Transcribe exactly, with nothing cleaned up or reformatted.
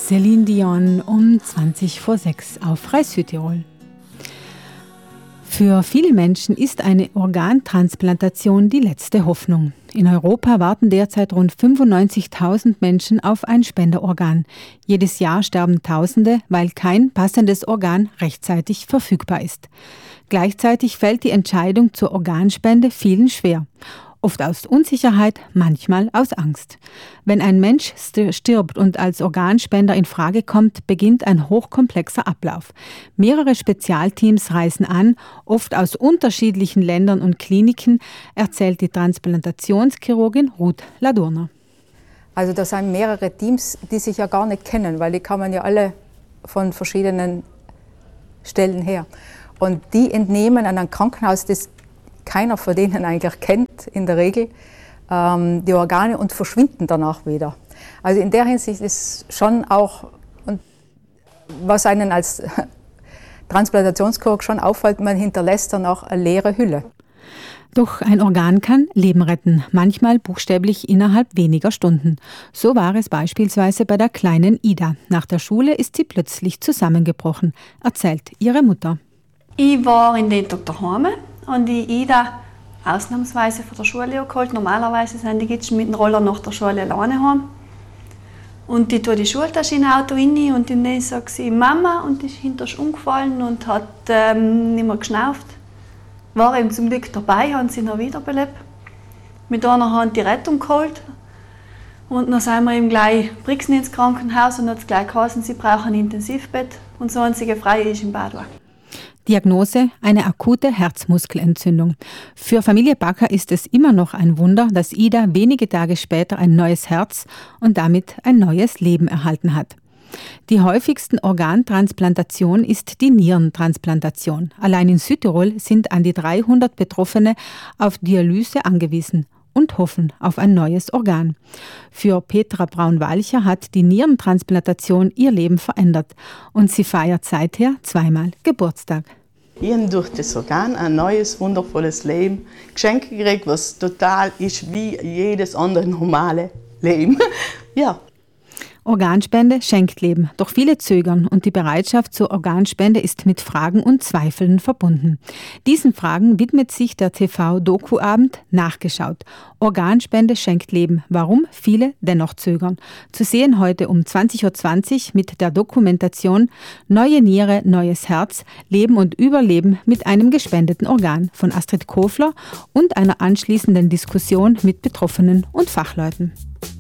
Celine Dion um zwanzig vor sechs auf Rai Südtirol. Für viele Menschen ist eine Organtransplantation die letzte Hoffnung. In Europa warten derzeit rund fünfundneunzigtausend Menschen auf ein Spenderorgan. Jedes Jahr sterben Tausende, weil kein passendes Organ rechtzeitig verfügbar ist. Gleichzeitig fällt die Entscheidung zur Organspende vielen schwer. Oft aus Unsicherheit, manchmal aus Angst. Wenn ein Mensch stirbt und als Organspender in Frage kommt, beginnt ein hochkomplexer Ablauf. Mehrere Spezialteams reisen an, oft aus unterschiedlichen Ländern und Kliniken, erzählt die Transplantationschirurgin Ruth Ladurner. Also das sind mehrere Teams, die sich ja gar nicht kennen, weil die kommen ja alle von verschiedenen Stellen her. Und die entnehmen an ein Krankenhaus, das keiner von denen eigentlich kennt, in der Regel, ähm, die Organe und verschwinden danach wieder. Also in der Hinsicht ist schon auch, und was einen als Transplantationschirurg schon auffällt, man hinterlässt danach eine leere Hülle. Doch ein Organ kann Leben retten, manchmal buchstäblich innerhalb weniger Stunden. So war es beispielsweise bei der kleinen Ida. Nach der Schule ist sie plötzlich zusammengebrochen, erzählt ihre Mutter. Ich war in den Tag daheim und die Ida ausnahmsweise von der Schule geholt. Normalerweise sind die Gitschen mit dem Roller nach der Schule alleine heim. Und die tue die Schultasche in das Auto rein und dann sagt sie Mama und ist hinterher umgefallen und hat ähm, nicht mehr geschnauft. War eben zum Glück dabei, haben sie noch wiederbelebt. Mit einer Hand die Rettung geholt. Und dann sind wir eben gleich Brixen ins Krankenhaus und hat es gleich geheißen, sie brauchen ein Intensivbett. Und das einzige Freie ist im Bad. Diagnose: eine akute Herzmuskelentzündung. Für Familie Backer ist es immer noch ein Wunder, dass Ida wenige Tage später ein neues Herz und damit ein neues Leben erhalten hat. Die häufigsten Organtransplantation ist die Nierentransplantation. Allein in Südtirol sind an die dreihundert Betroffene auf Dialyse angewiesen und hoffen auf ein neues Organ. Für Petra Braun-Walcher hat die Nierentransplantation ihr Leben verändert und sie feiert seither zweimal Geburtstag. Ich habe durch das Organ ein neues, wundervolles Leben geschenkt gekriegt, was total ist wie jedes andere normale Leben. Ja. Organspende schenkt Leben, doch viele zögern und die Bereitschaft zur Organspende ist mit Fragen und Zweifeln verbunden. Diesen Fragen widmet sich der T V-Doku-Abend Nachgeschaut. Organspende schenkt Leben, warum viele dennoch zögern. Zu sehen heute um zwanzig Uhr zwanzig mit der Dokumentation Neue Niere, neues Herz, Leben und Überleben mit einem gespendeten Organ von Astrid Kofler und einer anschließenden Diskussion mit Betroffenen und Fachleuten.